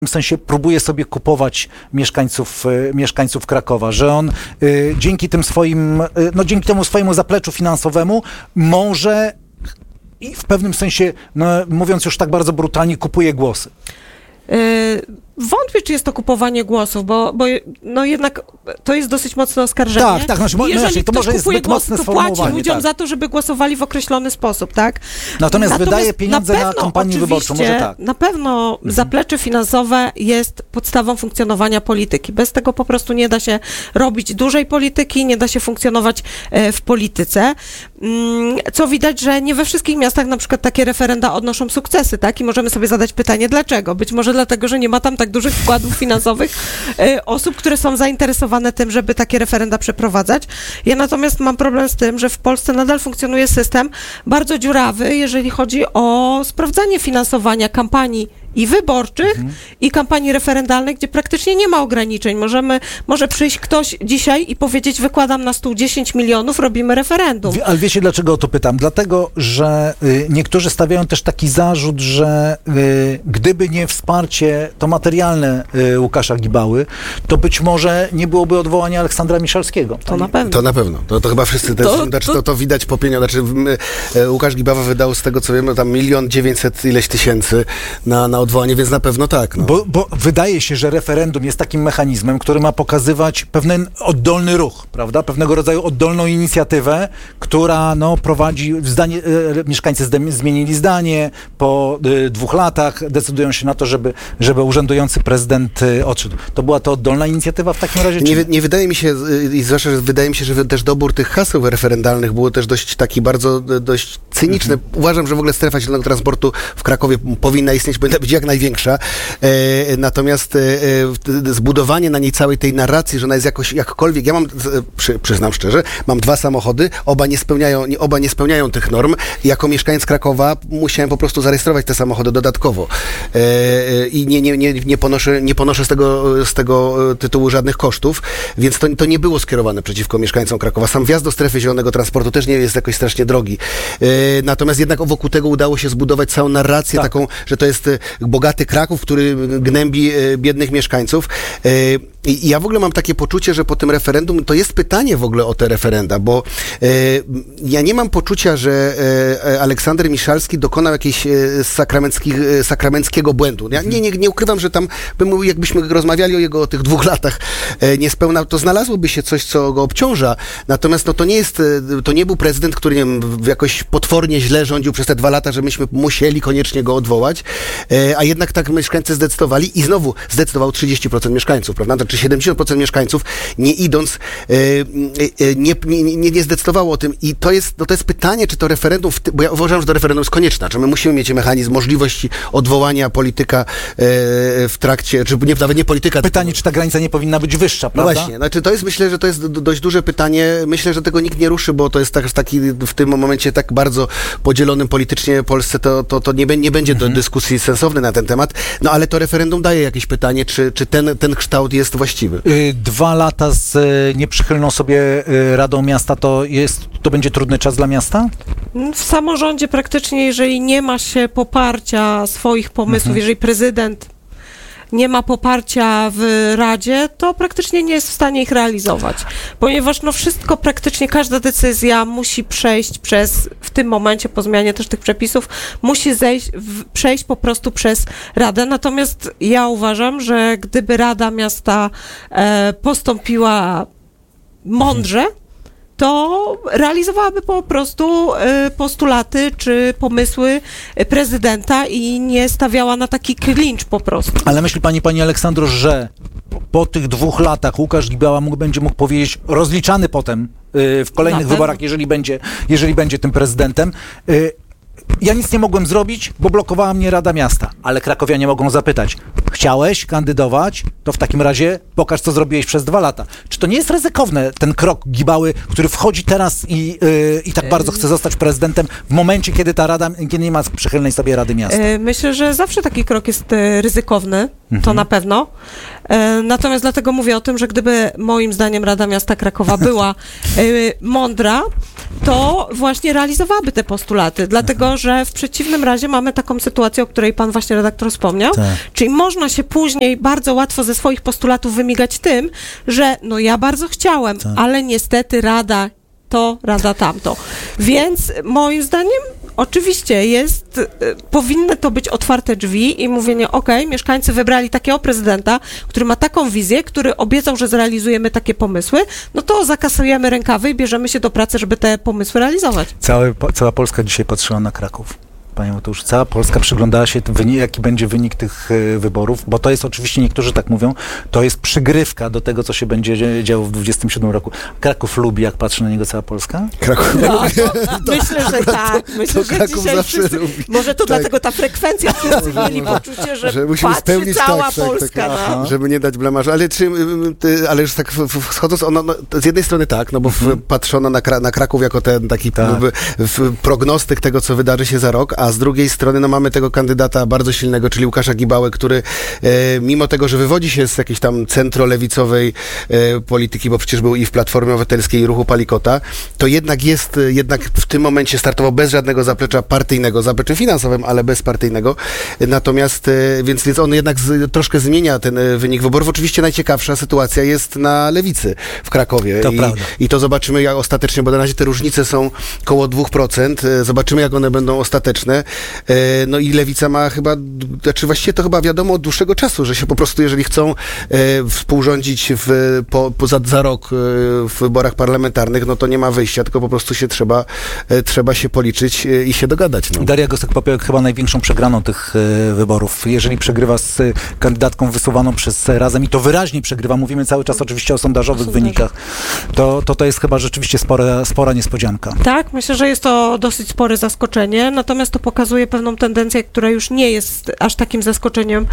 W sensie próbuje sobie kupować mieszkańców Krakowa, że on dzięki temu swojemu zapleczu finansowemu może i w pewnym sensie, mówiąc już tak bardzo brutalnie, kupuje głosy. Wątpię, czy jest to kupowanie głosów, bo jednak to jest dosyć mocne oskarżenie. Tak, jeżeli to ktoś może jest kupuje zbyt głosy, mocne to płaci sformułowanie, ludziom za to, żeby głosowali w określony sposób, tak? Natomiast wydaje pieniądze na kampanię wyborczą, może tak. Na pewno zaplecze finansowe jest podstawą funkcjonowania polityki. Bez tego po prostu nie da się robić dużej polityki, nie da się funkcjonować w polityce. Co widać, że nie we wszystkich miastach na przykład takie referenda odnoszą sukcesy, tak? I możemy sobie zadać pytanie, dlaczego? Być może dlatego, że nie ma tam tak dużych wkładów finansowych osób, które są zainteresowane tym, żeby takie referenda przeprowadzać. Ja natomiast mam problem z tym, że w Polsce nadal funkcjonuje system bardzo dziurawy, jeżeli chodzi o sprawdzanie finansowania kampanii i wyborczych, i kampanii referendalnej, gdzie praktycznie nie ma ograniczeń. Może przyjść ktoś dzisiaj i powiedzieć, wykładam na stół 10 milionów, robimy referendum. Ale wiecie, dlaczego o to pytam? Dlatego, że niektórzy stawiają też taki zarzut, że gdyby nie wsparcie to materialne Łukasza Gibały, to być może nie byłoby odwołania Aleksandra Miszalskiego. To na pewno. To na pewno. To chyba wszyscy też, to widać po pieniądzach. Łukasz Gibała wydał, z tego co wiemy, tam 1 900 ileś tysięcy na odwołanie, więc na pewno tak. No. Bo wydaje się, że referendum jest takim mechanizmem, który ma pokazywać pewien oddolny ruch, prawda? Pewnego rodzaju oddolną inicjatywę, która prowadzi, mieszkańcy zmienili zdanie, po 2 latach decydują się na to, żeby urzędujący prezydent odszedł. To była to oddolna inicjatywa w takim razie? Nie wydaje mi się, i zwłaszcza, że wydaje mi się, że też dobór tych haseł referendalnych było też dość cyniczny. Uważam, że w ogóle strefa zielonego transportu w Krakowie powinna istnieć, powinna być jak największa. Natomiast zbudowanie na niej całej tej narracji, że ona jest jakoś jakkolwiek... Ja przyznam szczerze, mam 2 samochody, oba nie spełniają tych norm. Jako mieszkaniec Krakowa musiałem po prostu zarejestrować te samochody dodatkowo. I nie ponoszę z tego tytułu żadnych kosztów, więc to nie było skierowane przeciwko mieszkańcom Krakowa. Sam wjazd do strefy zielonego transportu też nie jest jakoś strasznie drogi. Natomiast jednak wokół tego udało się zbudować całą narrację taką, że to jest bogaty Kraków, który gnębi biednych mieszkańców. I ja w ogóle mam takie poczucie, że po tym referendum, to jest pytanie w ogóle o te referenda, bo ja nie mam poczucia, że Aleksander Miszalski dokonał jakiegoś sakramenckiego błędu. Ja nie ukrywam, że tam, jakbyśmy rozmawiali o tych 2 latach niespełna, to znalazłoby się coś, co go obciąża. Natomiast to nie był prezydent, który nie wiem, jakoś potwornie źle rządził przez te 2 lata, że myśmy musieli koniecznie go odwołać, a jednak tak mieszkańcy zdecydowali i znowu zdecydował 30% mieszkańców, prawda? Czy 70% mieszkańców, nie idąc, nie zdecydowało o tym. I to jest pytanie, czy to referendum, bo ja uważam, że to referendum jest konieczne, czy my musimy mieć mechanizm możliwości odwołania polityka w trakcie, czy nawet nie polityka. Pytanie, czy ta granica nie powinna być wyższa, prawda? No właśnie, myślę, że to jest dość duże pytanie. Myślę, że tego nikt nie ruszy, bo to jest taki w tym momencie tak bardzo podzielonym politycznie Polsce, to nie będzie do dyskusji sensowny na ten temat. No ale to referendum daje jakieś pytanie, czy ten kształt jest właściwy. 2 lata z nieprzychylną sobie Radą Miasta to będzie trudny czas dla miasta? W samorządzie praktycznie, jeżeli nie ma się poparcia swoich pomysłów, jeżeli prezydent nie ma poparcia w Radzie, to praktycznie nie jest w stanie ich realizować. Ponieważ wszystko, praktycznie każda decyzja musi przejść w tym momencie, po zmianie też tych przepisów, musi przejść po prostu przez Radę. Natomiast ja uważam, że gdyby Rada Miasta postąpiła mądrze, to realizowałaby po prostu postulaty czy pomysły prezydenta i nie stawiała na taki klincz po prostu. Ale myśli pani Aleksandro, że po tych 2 latach Łukasz Gibała będzie mógł powiedzieć, rozliczany potem w kolejnych wyborach, jeżeli będzie tym prezydentem, ja nic nie mogłem zrobić, bo blokowała mnie Rada Miasta, ale krakowianie mogą zapytać, chciałeś kandydować, to w takim razie pokaż, co zrobiłeś przez 2 lata. Czy to nie jest ryzykowne, ten krok Gibały, który wchodzi teraz i tak bardzo chce zostać prezydentem w momencie, kiedy nie ma przychylnej sobie Rady Miasta? Myślę, że zawsze taki krok jest ryzykowny, to na pewno. Natomiast dlatego mówię o tym, że gdyby moim zdaniem Rada Miasta Krakowa była mądra, to właśnie realizowałaby te postulaty, dlatego dlatego że w przeciwnym razie mamy taką sytuację, o której pan właśnie redaktor wspomniał, Tak. czyli można się później bardzo łatwo ze swoich postulatów wymigać tym, że no ja bardzo chciałem, ale niestety rada to, rada tamto. Więc moim zdaniem oczywiście powinny to być otwarte drzwi i mówienie, okej, mieszkańcy wybrali takiego prezydenta, który ma taką wizję, który obiecał, że zrealizujemy takie pomysły, no to zakasujemy rękawy i bierzemy się do pracy, żeby te pomysły realizować. Cała Polska dzisiaj patrzyła na Kraków. Panie Mateuszu, cała Polska przyglądała się, jaki będzie wynik tych wyborów, bo to jest oczywiście, niektórzy tak mówią, to jest przygrywka do tego, co się będzie działo w 27 roku. Kraków lubi, jak patrzy na niego cała Polska? Kraków Myślę, że tak. Myślę, że Kraków dzisiaj zawsze wszyscy, lubi. może to Tak. dlatego ta frekwencja, wszyscy mieli poczucie, że musimy patrzy spełnić cała Polska. No. żeby nie dać blamarza. Ale już tak wschodząc, z jednej strony tak, no bo patrzono na Kraków jako ten taki prognostyk tego, co wydarzy się za rok, a z drugiej strony no mamy tego kandydata bardzo silnego, czyli Łukasza Gibałę, który mimo tego, że wywodzi się z jakiejś tam centrolewicowej polityki, bo przecież był i w Platformie Obywatelskiej, i Ruchu Palikota, to jednak w tym momencie startował bez żadnego zaplecza partyjnego, zapleczem finansowym, ale bez partyjnego. Natomiast, więc on jednak troszkę zmienia ten wynik wyborów. Oczywiście najciekawsza sytuacja jest na lewicy w Krakowie. To prawda. I to zobaczymy jak ostatecznie, bo na razie te różnice są koło 2%. Zobaczymy, jak one będą ostateczne. No i lewica ma chyba, znaczy właściwie to chyba wiadomo od dłuższego czasu, że się po prostu, jeżeli chcą współrządzić za rok w wyborach parlamentarnych, no to nie ma wyjścia, tylko po prostu się trzeba się policzyć i się dogadać. No. Daria Gosek-Popiołek chyba największą przegraną tych wyborów. Jeżeli przegrywa z kandydatką wysuwaną przez Razem i to wyraźnie przegrywa, mówimy cały czas oczywiście o sondażowych wynikach, to jest chyba rzeczywiście spora niespodzianka. Tak, myślę, że jest to dosyć spore zaskoczenie, natomiast to pokazuje pewną tendencję, która już nie jest aż takim zaskoczeniem,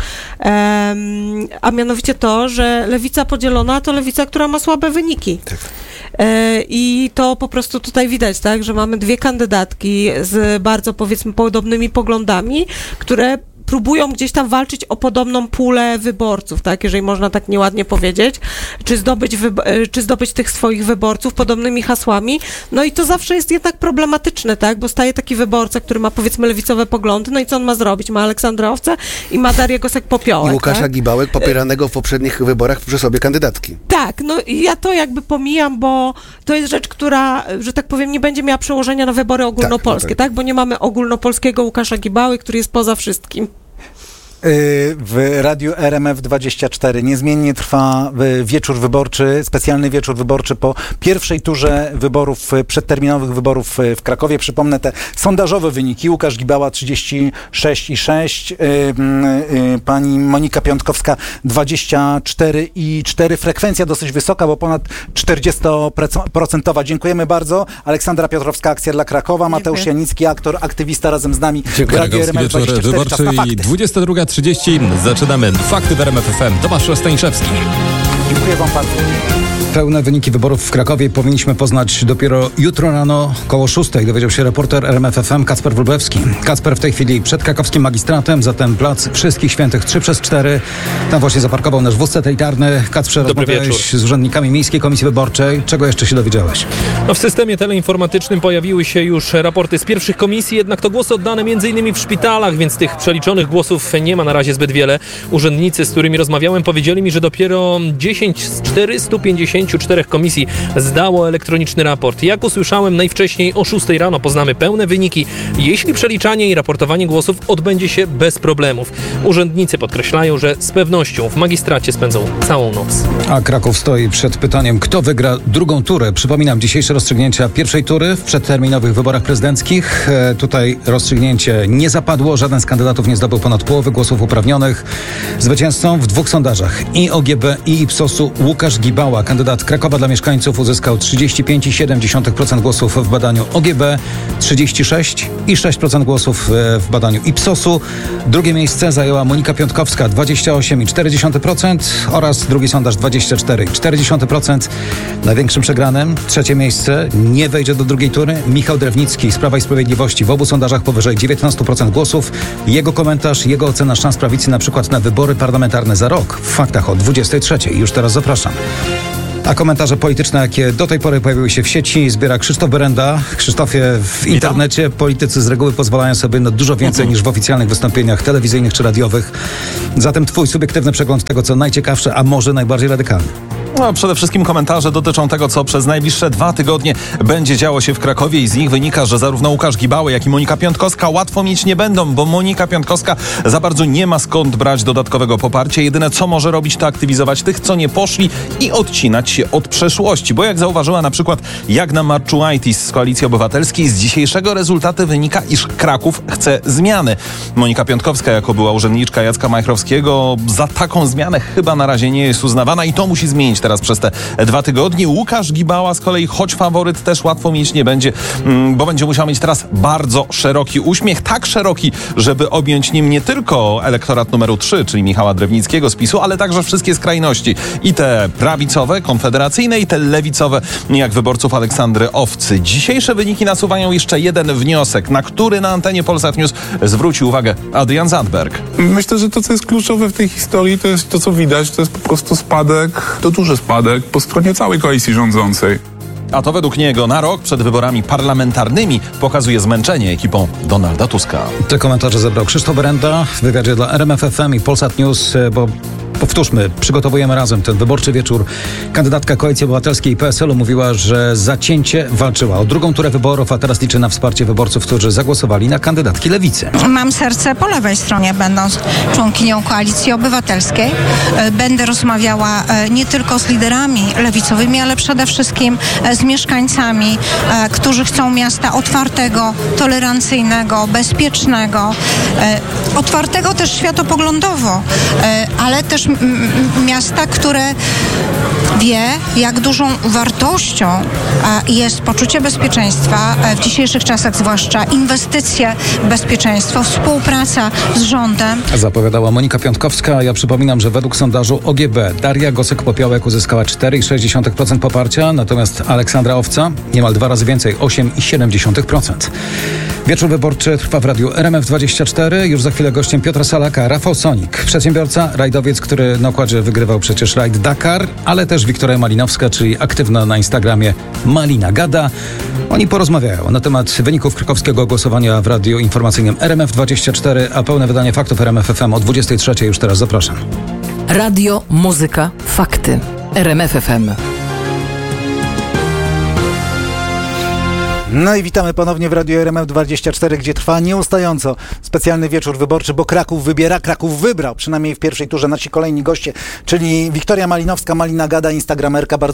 a mianowicie to, że lewica podzielona to lewica, która ma słabe wyniki. Tak. I to po prostu tutaj widać, tak, że mamy dwie kandydatki z bardzo, powiedzmy, podobnymi poglądami, które próbują gdzieś tam walczyć o podobną pulę wyborców, tak, jeżeli można tak nieładnie powiedzieć, czy zdobyć tych swoich wyborców podobnymi hasłami, no i to zawsze jest jednak problematyczne, tak, bo staje taki wyborca, który ma, powiedzmy, lewicowe poglądy, no i co on ma zrobić? Ma Aleksandra Owca i ma Darię Gosek-Popiołek. I Łukasza tak? Gibałek, popieranego w poprzednich wyborach przy sobie kandydatki. Tak, no i ja to jakby pomijam, bo to jest rzecz, która, że tak powiem, nie będzie miała przełożenia na wybory ogólnopolskie, tak, bo nie mamy ogólnopolskiego Łukasza Gibały, który jest poza wszystkim. W radiu RMF24 niezmiennie trwa wieczór wyborczy, specjalny wieczór wyborczy po pierwszej turze wyborów, przedterminowych wyborów w Krakowie. Przypomnę te sondażowe wyniki. Łukasz Gibała 36,6, pani Monika Piątkowska 24,4. Frekwencja dosyć wysoka, bo ponad 40%. Dziękujemy bardzo. Aleksandra Piotrowska, Akcja dla Krakowa. Mateusz Janicki, aktor, aktywista razem z nami. Dziękuję. Wieczór wyborczy i 22:30. Zaczynamy Fakty w RMF FM. Tomasz Staniszewski. Dziękuję wam bardzo. Pełne wyniki wyborów w Krakowie powinniśmy poznać dopiero jutro rano koło 6:00, dowiedział się reporter RMF FM Kacper Wróblewski. Kacper w tej chwili przed krakowskim magistratem, zatem plac Wszystkich Świętych 3/4. Tam właśnie zaparkował nasz wóz satelitarny. Kacprze, rozmawiałeś z urzędnikami Miejskiej Komisji Wyborczej. Czego jeszcze się dowiedziałeś? No w systemie teleinformatycznym pojawiły się już raporty z pierwszych komisji, jednak to głosy oddane m.in. w szpitalach, więc tych przeliczonych głosów nie ma na razie zbyt wiele. Urzędnicy, z którymi rozmawiałem, powiedzieli mi, że dopiero 10 z 454 komisji zdało elektroniczny raport. Jak usłyszałem, najwcześniej o 6:00 rano poznamy pełne wyniki, jeśli przeliczanie i raportowanie głosów odbędzie się bez problemów. Urzędnicy podkreślają, że z pewnością w magistracie spędzą całą noc. A Kraków stoi przed pytaniem, kto wygra drugą turę. Przypominam, dzisiejsze rozstrzygnięcia pierwszej tury w przedterminowych wyborach prezydenckich. Tutaj rozstrzygnięcie nie zapadło. Żaden z kandydatów nie zdobył ponad połowy głosów uprawnionych. Zwycięzcą w dwóch sondażach i OGB, i Ipsosu Łukasz Gibała, kandydat Krakowa dla mieszkańców, uzyskał 35,7% głosów w badaniu OGB, 36,6% głosów w badaniu Ipsosu. Drugie miejsce zajęła Monika Piątkowska, 28,4% oraz drugi sondaż 24,4%. Największym przegranym, trzecie miejsce, nie wejdzie do drugiej tury, Michał Drewnicki z Prawa i Sprawiedliwości. W obu sondażach powyżej 19% głosów. Jego komentarz, jego ocena szans prawicy na przykład na wybory parlamentarne za rok w Faktach o 23:00. Już teraz zapraszam. A komentarze polityczne, jakie do tej pory pojawiły się w sieci, zbiera Krzysztof Berenda. Krzysztofie, w internecie politycy z reguły pozwalają sobie na dużo więcej niż w oficjalnych wystąpieniach telewizyjnych czy radiowych. Zatem twój subiektywny przegląd tego, co najciekawsze, a może najbardziej radykalne. No, przede wszystkim komentarze dotyczą tego, co przez najbliższe 2 tygodnie będzie działo się w Krakowie i z nich wynika, że zarówno Łukasz Gibały, jak i Monika Piątkowska łatwo mieć nie będą, bo Monika Piątkowska za bardzo nie ma skąd brać dodatkowego poparcia. Jedyne, co może robić, to aktywizować tych, co nie poszli i odcinać się od przeszłości. Bo jak zauważyła na przykład Jagna Marczułajtis z Koalicji Obywatelskiej, z dzisiejszego rezultatu wynika, iż Kraków chce zmiany. Monika Piątkowska, jako była urzędniczka Jacka Majchrowskiego, za taką zmianę chyba na razie nie jest uznawana i to musi zmienić teraz przez te 2 tygodnie. Łukasz Gibała z kolei, choć faworyt, też łatwo mieć nie będzie, bo będzie musiał mieć teraz bardzo szeroki uśmiech, tak szeroki, żeby objąć nim nie tylko elektorat numeru 3, czyli Michała Drewnickiego z PiS-u, ale także wszystkie skrajności. I te prawicowe, konfederacyjne, i te lewicowe, jak wyborców Aleksandry Owcy. Dzisiejsze wyniki nasuwają jeszcze jeden wniosek, na który na antenie Polsat News zwrócił uwagę Adrian Zandberg. Myślę, że to, co jest kluczowe w tej historii, to jest to, co widać, to jest po prostu spadek, to duży spadek po stronie całej koalicji rządzącej. A to według niego na rok przed wyborami parlamentarnymi pokazuje zmęczenie ekipą Donalda Tuska. Te komentarze zebrał Krzysztof Berenda w wywiadzie dla RMF FM i Polsat News, bo powtórzmy, przygotowujemy razem ten wyborczy wieczór. Kandydatka Koalicji Obywatelskiej i PSL-u mówiła, że zacięcie walczyła o drugą turę wyborów, a teraz liczy na wsparcie wyborców, którzy zagłosowali na kandydatki Lewicy. Mam serce po lewej stronie, będąc członkinią Koalicji Obywatelskiej. Będę rozmawiała nie tylko z liderami lewicowymi, ale przede wszystkim z mieszkańcami, którzy chcą miasta otwartego, tolerancyjnego, bezpiecznego, otwartego też światopoglądowo, ale też miasta, które wie, jak dużą wartością jest poczucie bezpieczeństwa, w dzisiejszych czasach zwłaszcza inwestycje w bezpieczeństwo, współpraca z rządem. Zapowiadała Monika Piątkowska. Ja przypominam, że według sondażu OGB Daria Gosek-Popiołek uzyskała 4,6% poparcia, natomiast Aleksandra Owca niemal 2 razy więcej, 8,7%. Wieczór wyborczy trwa w radiu RMF24. Już za chwilę gościem Piotra Salaka, Rafał Sonik, przedsiębiorca, rajdowiec, który na układzie wygrywał przecież rajd Dakar, ale też Wiktoria Malinowska, czyli aktywna na Instagramie Malina Gada. Oni porozmawiają na temat wyników krakowskiego głosowania w radiu informacyjnym RMF24, a pełne wydanie faktów RMF FM o 23:00 już teraz zapraszam. Radio, muzyka, fakty. RMF FM. No i witamy ponownie w Radiu RMF24, gdzie trwa nieustająco specjalny wieczór wyborczy, bo Kraków wybiera, Kraków wybrał, przynajmniej w pierwszej turze nasi kolejni goście, czyli Wiktoria Malinowska, Malina Gada, instagramerka, bardzo